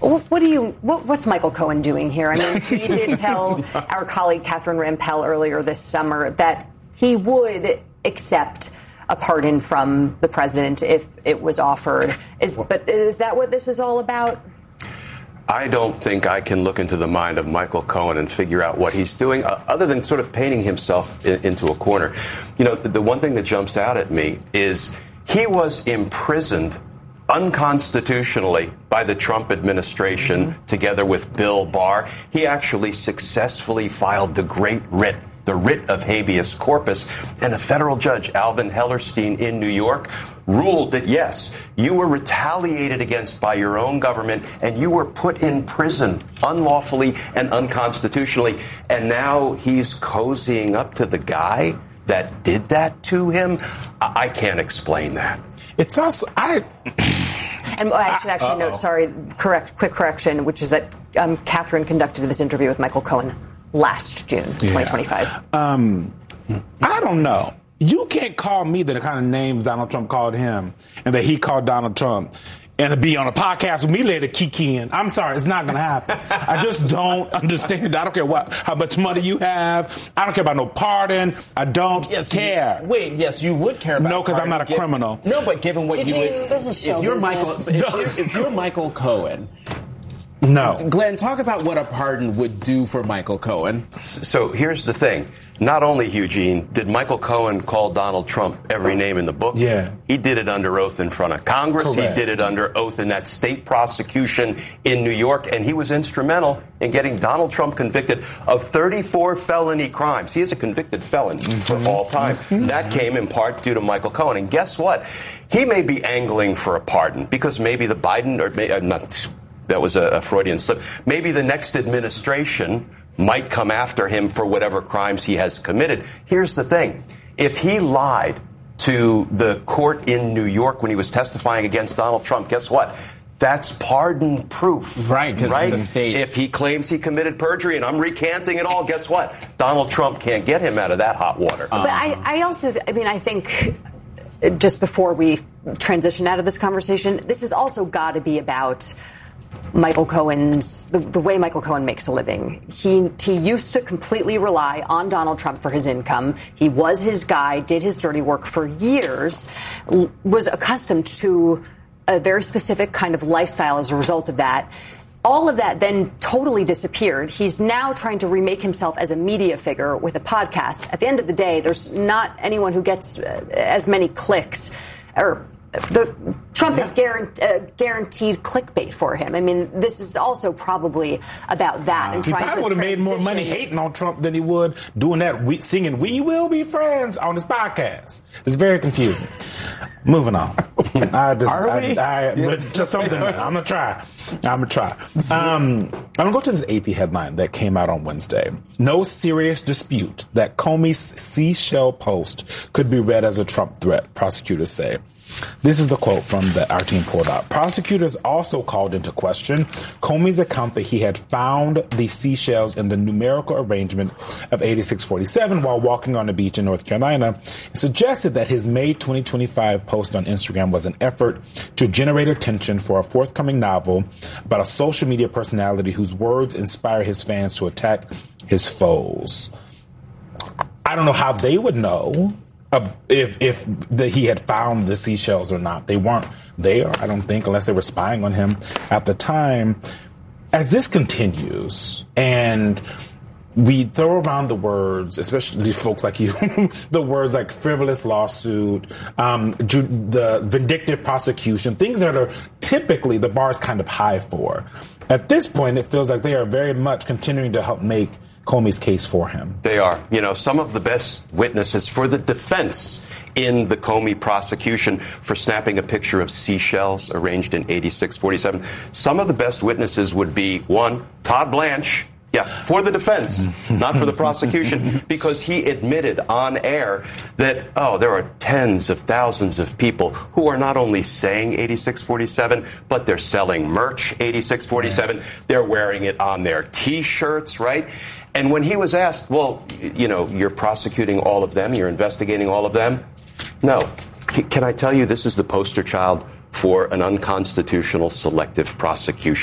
What's Michael Cohen doing here? I mean, he did tell our colleague Catherine Rampell earlier this summer that he would accept a pardon from the president if it was offered. But is that what this is all about? I don't think I can look into the mind of Michael Cohen and figure out what he's doing, other than sort of painting himself into a corner. You know, the one thing that jumps out at me is he was imprisoned unconstitutionally by the Trump administration together with Bill Barr. He actually successfully filed the great writ, the writ of habeas corpus, and a federal judge, Alvin Hellerstein in New York, ruled that, yes, you were retaliated against by your own government and you were put in prison unlawfully and unconstitutionally. And now he's cozying up to the guy that did that to him. I can't explain that. It's also, And I should actually note, quick correction, which is that Catherine conducted this interview with Michael Cohen last June 2025. I don't know. You can't call me the kind of names Donald Trump called him and that he called Donald Trump and to be on a podcast with me later kikiing. I'm sorry, it's not going to happen. I just don't understand. I don't care how much money you have. I don't care about no pardon. I don't care. Yes, you would care about. No, because I'm not a criminal. No, but given what you would, if you're Michael Cohen. No. Glenn, talk about what a pardon would do for Michael Cohen. So here's the thing. Not only, Eugene, did Michael Cohen call Donald Trump every name in the book. Yeah. He did it under oath in front of Congress. Correct. He did it under oath in that state prosecution in New York. And he was instrumental in getting Donald Trump convicted of 34 felony crimes. He is a convicted felon for all time. That came in part due to Michael Cohen. And guess what? He may be angling for a pardon because maybe the Biden that was a Freudian slip. Maybe the next administration might come after him for whatever crimes he has committed. Here's the thing. If he lied to the court in New York when he was testifying against Donald Trump, guess what? That's pardon proof. Right, because it's a state. If he claims he committed perjury and I'm recanting it all, guess what? Donald Trump can't get him out of that hot water. But I think just before we transition out of this conversation, this has also got to be about Michael Cohen's, the way Michael Cohen makes a living. He used to completely rely on Donald Trump for his income. He was his guy, did his dirty work for years, was accustomed to a very specific kind of lifestyle as a result of that. All of that then totally disappeared. He's now trying to remake himself as a media figure with a podcast. At the end of the day, there's not anyone who gets as many clicks or Trump is guaranteed clickbait for him. I mean, this is also probably about that. And he probably would have made more money hating on Trump than he would doing that, singing "We Will Be Friends" on his podcast. It's very confusing. Moving on. I'm gonna try. I'm gonna go to this AP headline that came out on Wednesday. No serious dispute that Comey's seashell post could be read as a Trump threat, prosecutors say. This is the quote from that our team pulled out. Prosecutors also called into question Comey's account that he had found the seashells in the numerical arrangement of 8647 while walking on the beach in North Carolina. It suggested that his May 2025 post on Instagram was an effort to generate attention for a forthcoming novel about a social media personality whose words inspire his fans to attack his foes. I don't know how they would know if he had found the seashells or not. They weren't there, I don't think, unless they were spying on him at the time. As this continues, and we throw around the words, especially folks like you, the words like frivolous lawsuit, the vindictive prosecution, things that are typically the bar is kind of high for. At this point, it feels like they are very much continuing to help make Comey's case for him. They are. You know, some of the best witnesses for the defense in the Comey prosecution for snapping a picture of seashells arranged in 8647. Some of the best witnesses would be, one, Todd Blanche. Yeah, for the defense, not for the prosecution, because he admitted on air that, there are tens of thousands of people who are not only saying 8647, but they're selling merch 8647. Yeah. They're wearing it on their T-shirts, right? And when he was asked, well, you're prosecuting all of them, you're investigating all of them. No. Can I tell you, this is the poster child for an unconstitutional selective prosecution.